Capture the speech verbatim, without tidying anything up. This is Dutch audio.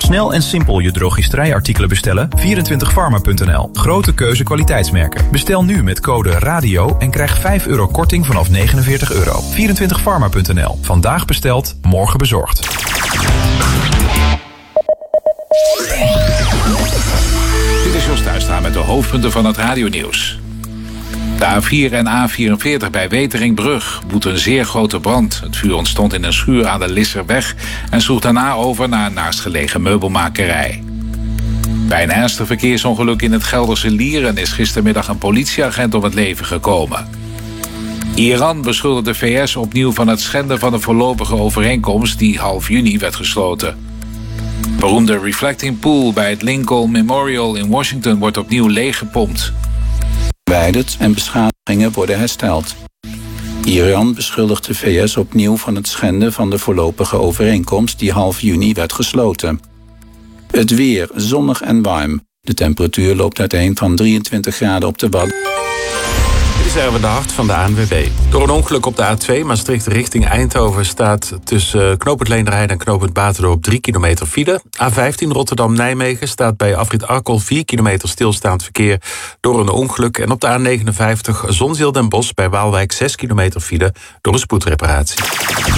Snel en simpel je drogisterijartikelen bestellen? vierentwintig pharma punt n l. Grote keuze kwaliteitsmerken. Bestel nu met code RADIO en krijg vijf euro korting vanaf negenenveertig euro. vierentwintig pharma punt n l. Vandaag besteld, morgen bezorgd. Dit is Jos Thuistra met de hoofdpunten van het radionieuws. De A vier en A vierenveertig bij Weteringbrug woedt een zeer grote brand. Het vuur ontstond in een schuur aan de Lisserweg en sloeg daarna over naar een naastgelegen meubelmakerij. Bij een ernstig verkeersongeluk in het Gelderse Lieren is gistermiddag een politieagent om het leven gekomen. Iran beschuldigt de V S opnieuw van het schenden van een voorlopige overeenkomst die half juni werd gesloten. Beroemde reflecting pool bij het Lincoln Memorial in Washington wordt opnieuw leeggepompt. Verwijderd en beschadigingen worden hersteld. Iran beschuldigt de V S opnieuw van het schenden van de voorlopige overeenkomst die half juni werd gesloten. Het weer zonnig en warm. De temperatuur loopt uiteen van drieëntwintig graden op de Wadden. Dit is Erwin de Hart van de A N W B. Door een ongeluk op de A twee Maastricht richting Eindhoven staat tussen knooppunt Leenderheide en knooppunt Baterdorp drie kilometer file. A vijftien Rotterdam-Nijmegen staat bij afrit Arkel vier kilometer stilstaand verkeer door een ongeluk. En op de A negenenvijftig Zonzeel Den Bosch bij Waalwijk zes kilometer file door een spoedreparatie.